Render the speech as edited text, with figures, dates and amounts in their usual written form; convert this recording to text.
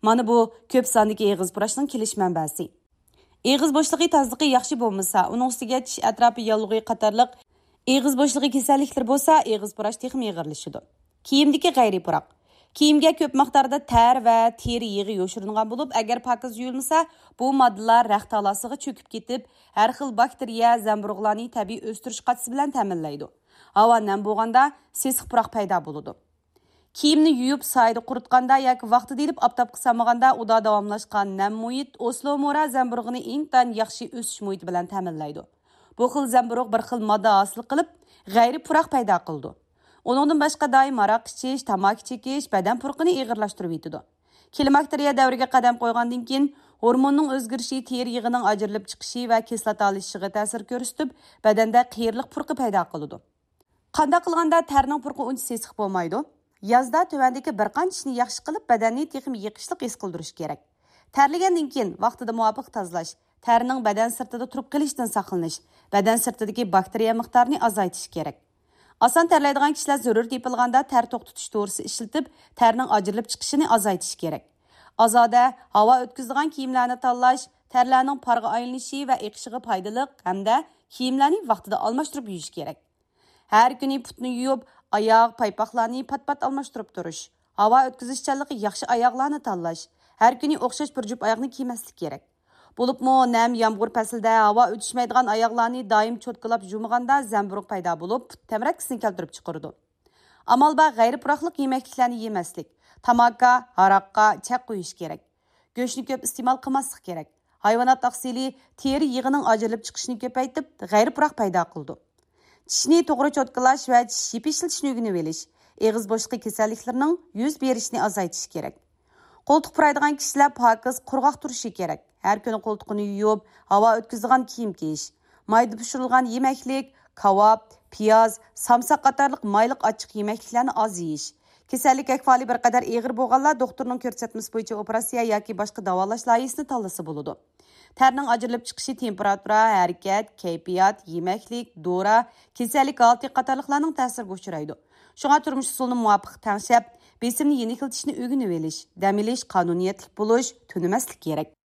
Mana bu ko'p sondagi eg'iz purashning kelish manbasi. Eg'iz bo'shlig'i tozaligi yaxshi bo'lmasa, uning ustiga tish atrofi yallig'i qatorliq eg'iz bo'shlig'i kasalliklari bo'lsa, eg'iz purash texmi yig'irlashidi. Kiyimdagi g'ayri puroq. Kiyimga ko'p miqdorda tar va teri yig'i yo'shirilgan bo'lib, agar pokiz yuyilmasa, bu moddalar raq talosiga cho'kib ketib, har xil bakteriya, zamburug'larni tabiiy o'stirish qatisi bilan ta'minlaydi. Havo nam bo'lganda sesiq puroq paydo bo'ladi. Kiyimni yuyib, soyda quritganda yoki vaqtida ilib oftobga solmaganda uda davomlashgan nam muhit Oslomora zamburug'ini intan yaxshi o'sish muhiti bilan ta'minlaydi. Bu xil zamburug' bir xil modda hosil qilib, g'ayri puroq paydo qildi. Onundan boshqa doim aroq ichish, tamaki chekish badan purqini ig'irlashtirib yetadi. Klimakteriya davriga qadam qo'ygandan keyin hormonning o'zgarishi teri yig'ining ajrilib chiqishi va kislota olishiga ta'sir ko'rsatib, badanda qiyirliq purqi paydo qiladi. Qanday qilganda tarning purqi uncha sesiq bo'lmaydi? Yazda tuvandagi bir qancha ishni yaxshi qilib, badanni texim yiqishliq his qildirish kerak. Tarlagandan keyin vaqtida muvofiq tozalash, tarning badan sirtida turib qolishdan saqlanish, badan sirtidagi bakteriya miqdorini azaytish kerak. Asan terlaydigan kishilar zarur tepilganda tar to'xtatish to'g'risi ishlatib, tarning ajrilib chiqishini azaytish kerak. Azoda havo o'tkazadigan kiyimlarni tanlash, tarlarning parga aylanishi va eqishiga foydali hamda kiyimlarni vaqtida almashtirib yuyish kerak. Har kuni putni yuvib, oyoq, paypoqlarni pat-pat almashtirib turish. Havo o'tkazishchanligi yaxshi oyoqlarni tanlash. Har kuni o'xshash bir jup oyoqni kiymaslik kerak. Bo'libmi, nam yomg'ir faslida havo o'tishmaydigan oyoqlarni doim cho'tkalab yumganda zamburug' paydo bo'lib, tamrakkisini keltirib chiqaradi. Amal bor g'ayri puroqlik yemakliklarni yemaslik. Tamaka, aroqqa chaq qo'yish kerak. Go'shtni ko'p iste'mol qilmaslik kerak. Hayvonot oqsili teri yig'ining ajrilib chiqishini ko'paytib, g'ayri puroq paydo qildi. Tishni to'g'ri cho'tkalash va tish ishlatishni o'rganib olish, eg'iz bo'shlig'i kasalliklarining yuz berishini azaytish kerak. Qo'ltiq puraydigan kishilar pokiz, qurg'oq turishi kerak. Har kuni qo'ltiqni yuvib, havo o'tkazadigan kiyim kiyish, mayda pishirilgan yemaklik, kavob, piyoz, samsa qatorliq mayliq ochiq yemakliklarni oz yeyish. Kasallik ahvoli bir qadar og'ir bo'lganlar doktorning ko'rsatmasi bo'yicha operatsiya yoki boshqa davolash loyihasini tanlasa bo'ladi. Tarning ajrilib chiqishi temperatura, harakat, kayfiyat, yemaklik, dora, kasallik holati qatorliqlarning ta'siriga uchraydi. Shunga turmush usulini muvofiq tanlab, besimni yengillatishni o'rganib olish, dam olish, qonuniyatli bo'lish, tunimaslik kerak.